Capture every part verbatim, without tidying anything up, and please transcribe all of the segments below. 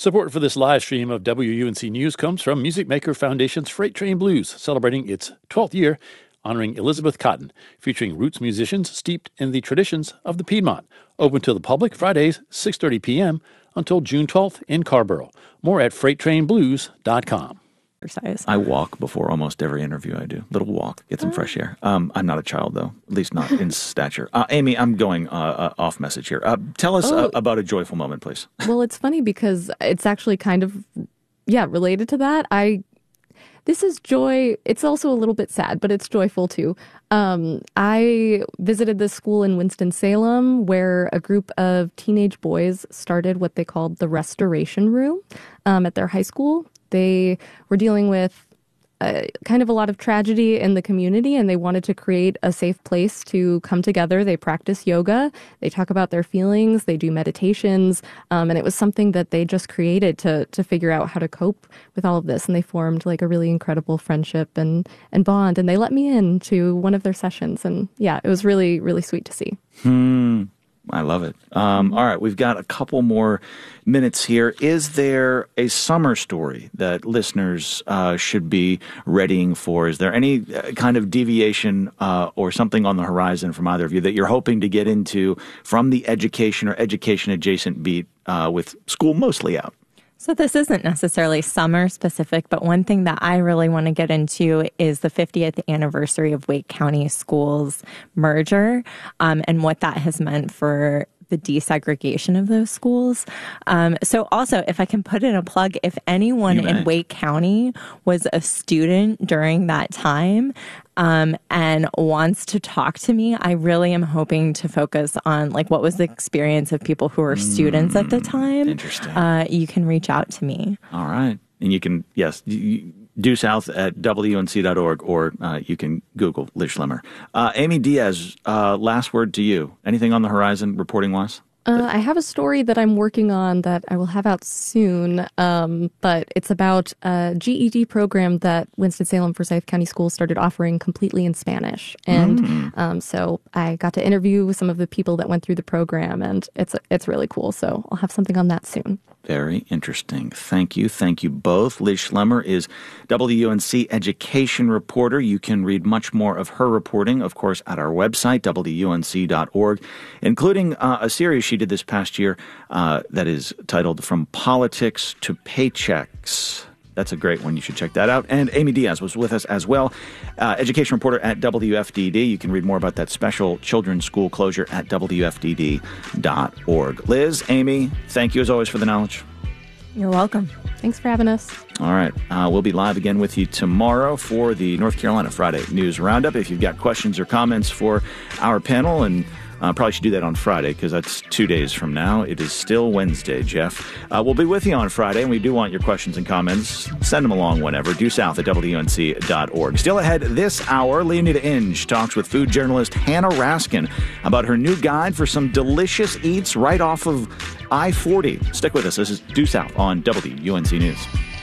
Support for this live stream of W U N C News comes from Music Maker Foundation's Freight Train Blues, celebrating its twelfth year, honoring Elizabeth Cotten, featuring roots musicians steeped in the traditions of the Piedmont. Open to the public Fridays, six thirty p.m. until June twelfth in Carrboro. More at freight train blues dot com. I walk before almost every interview I do. Little walk, get some fresh air. Um, I'm not a child, though, at least not in stature. Uh, Amy, I'm going uh, uh, off message here. Uh, tell us oh. uh, about a joyful moment, please. Well, it's funny because it's actually kind of, yeah, related to that. I This is joy. It's also a little bit sad, but it's joyful, too. Um, I visited this school in Winston-Salem where a group of teenage boys started what they called the Restoration Room um, at their high school. They were dealing with uh, kind of a lot of tragedy in the community, and they wanted to create a safe place to come together. They practice yoga. They talk about their feelings. They do meditations. Um, and it was something that they just created to to figure out how to cope with all of this. And they formed like a really incredible friendship and, and bond. And they let me in to one of their sessions. And yeah, it was really, really sweet to see. Hmm. I love it. Um, all right, we've got a couple more minutes here. Is there a summer story that listeners uh, should be readying for? Is there any kind of deviation uh, or something on the horizon from either of you that you're hoping to get into from the education or education-adjacent beat uh, with school mostly out? So this isn't necessarily summer specific, but one thing that I really want to get into is the fiftieth anniversary of Wake County Schools merger um, and what that has meant for the desegregation of those schools. Um, so also, if I can put in a plug, if anyone in Wake County was a student during that time um, and wants to talk to me, I really am hoping to focus on like what was the experience of people who were students at the time. Interesting. Uh, you can reach out to me. All right. And you can, yes, you, due south at W N C dot org, or uh, you can Google Liz Schlemmer. Uh, Amy Diaz, uh, last word to you. Anything on the horizon reporting-wise? Uh, I have a story that I'm working on that I will have out soon, um, but it's about a G E D program that Winston-Salem Forsyth County Schools started offering completely in Spanish. And mm. um, so I got to interview some of the people that went through the program, and it's it's really cool. So I'll have something on that soon. Very interesting. Thank you. Thank you both. Liz Schlemmer is W U N C education reporter. You can read much more of her reporting, of course, at our website, W U N C dot org, including uh, a series she did this past year uh, that is titled From Politics to Paychecks. That's a great one. You should check that out. And Amy Diaz was with us as well, uh, education reporter at W F D D. You can read more about that special children's school closure at W F D D dot org. Liz, Amy, thank you as always for the knowledge. You're welcome. Thanks for having us. All right. Uh, we'll be live again with you tomorrow for the North Carolina Friday News Roundup. If you've got questions or comments for our panel, and Uh, probably should do that on Friday because that's two days from now. It is still Wednesday, Jeff. Uh, we'll be with you on Friday, and we do want your questions and comments. Send them along whenever. Due south at W N C dot org. Still ahead this hour, Leonida Inge talks with food journalist Hannah Raskin about her new guide for some delicious eats right off of I forty. Stick with us. This is Due South on W U N C News.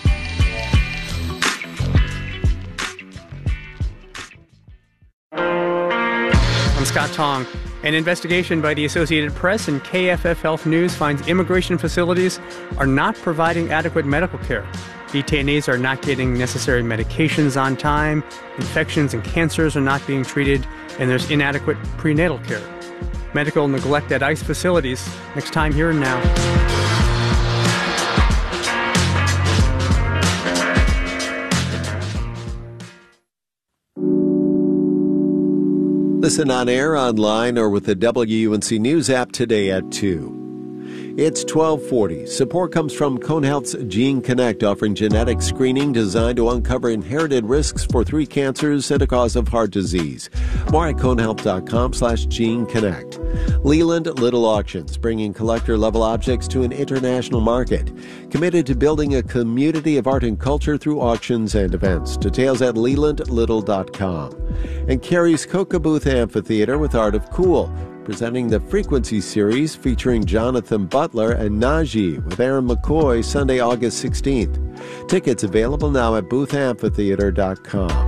I'm Scott Tong. An investigation by the Associated Press and K F F Health News finds immigration facilities are not providing adequate medical care. Detainees are not getting necessary medications on time, infections and cancers are not being treated, and there's inadequate prenatal care. Medical neglect at ICE facilities. Next time, Here and Now. Listen on air, online, or with the W U N C News app today at two. It's twelve forty. Support comes from Cone Health's Gene Connect, offering genetic screening designed to uncover inherited risks for three cancers and a cause of heart disease. More at conehealth.com slash Gene Connect. Leland Little Auctions, bringing collector-level objects to an international market. Committed to building a community of art and culture through auctions and events. Details at leland little dot com. And Carrie's Coca Booth Amphitheater with Art of Cool, presenting the Frequency series featuring Jonathan Butler and Najee with Aaron McCoy Sunday, August sixteenth. Tickets available now at booth amphitheater dot com.